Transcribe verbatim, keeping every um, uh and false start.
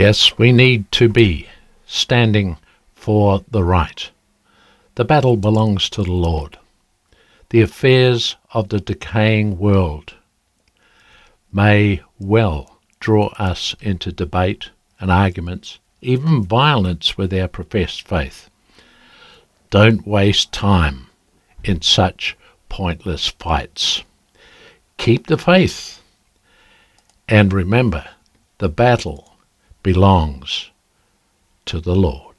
Yes, we need to be standing for the right. The battle belongs to the Lord. The affairs of the decaying world may well draw us into debate and arguments, even violence with our professed faith. Don't waste time in such pointless fights. Keep the faith, and remember, the battle belongs to the Lord.